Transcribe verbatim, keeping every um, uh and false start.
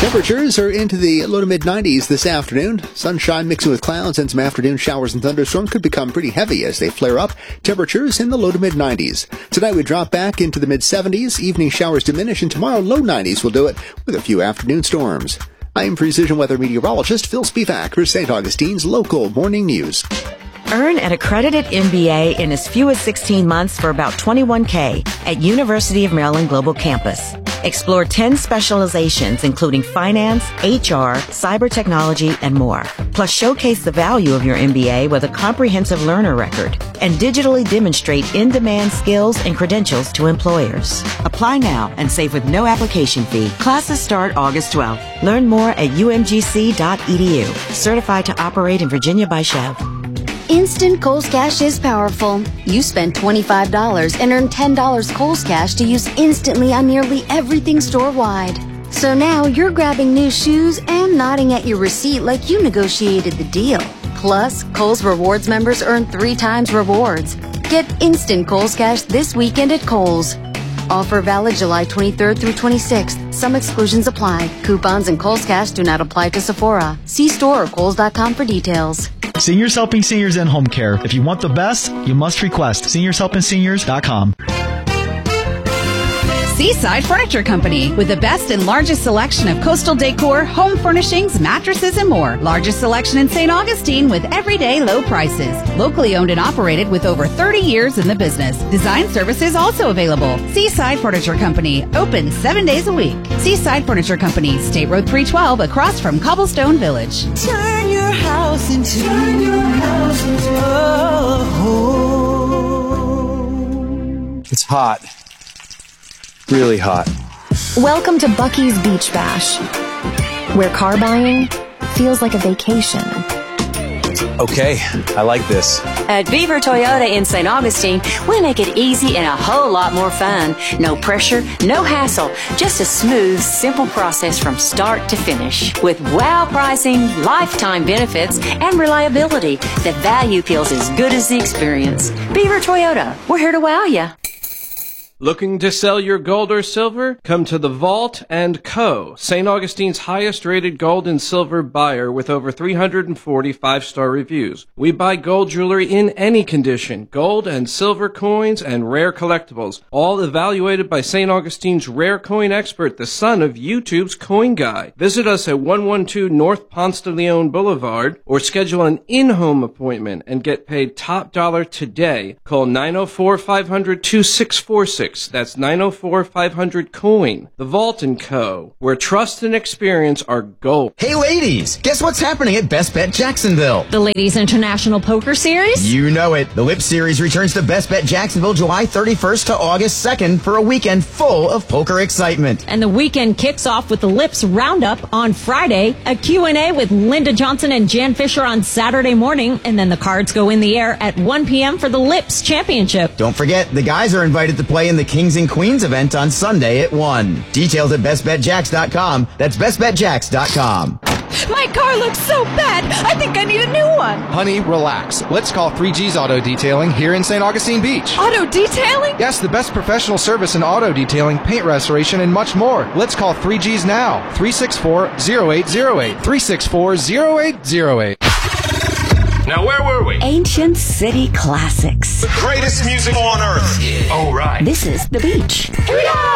Temperatures are into the low to mid nineties this afternoon. Sunshine mixing with clouds and some afternoon showers and thunderstorms could become pretty heavy as they flare up. Temperatures in the low to mid nineties. Tonight we drop back into the mid seventies. Evening showers diminish, and tomorrow low nineties will do it with a few afternoon storms. I'm Precision Weather Meteorologist Phil Spivak for Saint Augustine's local morning news. Earn an accredited M B A in as few as sixteen months for about twenty-one thousand dollars at University of Maryland Global Campus. Explore ten specializations, including finance, H R, cyber technology, and more. Plus, showcase the value of your M B A with a comprehensive learner record and digitally demonstrate in-demand skills and credentials to employers. Apply now and save with no application fee. Classes start August twelfth. Learn more at u m g c dot e d u. Certified to operate in Virginia by Chev. Instant Kohl's Cash is powerful. You spend twenty-five dollars and earn ten dollars Kohl's Cash to use instantly on nearly everything store-wide. So now you're grabbing new shoes and nodding at your receipt like you negotiated the deal. Plus, Kohl's Rewards members earn three times rewards. Get instant Kohl's Cash this weekend at Kohl's. Offer valid July twenty-third through twenty-sixth. Some exclusions apply. Coupons and Kohl's Cash do not apply to Sephora. See store or kohls dot com for details. Seniors Helping Seniors in Home Care. If you want the best, you must request seniors helping seniors dot com. Seaside Furniture Company, with the best and largest selection of coastal decor, home furnishings, mattresses, and more. Largest selection in Saint Augustine with everyday low prices. Locally owned and operated with over thirty years in the business. Design services also available. Seaside Furniture Company, open seven days a week. Seaside Furniture Company, State Road three twelve, across from Cobblestone Village. Turn your house into, turn your house into a home. It's hot. Really hot. Welcome to Buc-ee's Beach Bash, where car buying feels like a vacation. Okay, I like this. At Beaver Toyota in Saint Augustine, we make it easy and a whole lot more fun. No pressure, no hassle, just a smooth, simple process from start to finish. With wow pricing, lifetime benefits, and reliability, the value feels as good as the experience. Beaver Toyota, we're here to wow you. Looking to sell your gold or silver? Come to the Vault and Co., Saint Augustine's highest-rated gold and silver buyer with over three hundred forty five-star reviews. We buy gold jewelry in any condition, gold and silver coins and rare collectibles, all evaluated by Saint Augustine's rare coin expert, the son of YouTube's Coin Guy. Visit us at one twelve North Ponce de Leon Boulevard or schedule an in-home appointment and get paid top dollar today. Call nine oh four, five hundred, two six four six. That's nine oh four, five hundred, coin. The Vault and Co., where trust and experience are gold. Hey ladies, guess what's happening at Best Bet Jacksonville? The Ladies International Poker Series? You know it. The Lip Series returns to Best Bet Jacksonville July thirty-first to August second for a weekend full of poker excitement. And the weekend kicks off with the Lips Roundup on Friday, a Q and A with Linda Johnson and Jan Fisher on Saturday morning, and then the cards go in the air at one p.m. for the Lips Championship. Don't forget, the guys are invited to play in the Kings and Queens event on Sunday at one. Details at best bet jacks dot com. That's best bet jacks dot com. My car looks so bad. I think I need a new one. Honey, relax. Let's call three G's Auto Detailing here in Saint Augustine Beach. Auto detailing? Yes, the best professional service in auto detailing, paint restoration, and much more. Let's call three G's now. three six four, zero eight zero eight. three six four, zero eight zero eight. Now, where were we? Ancient City Classics. The greatest music on earth. Yeah. All right. This is The Beach. Here we go.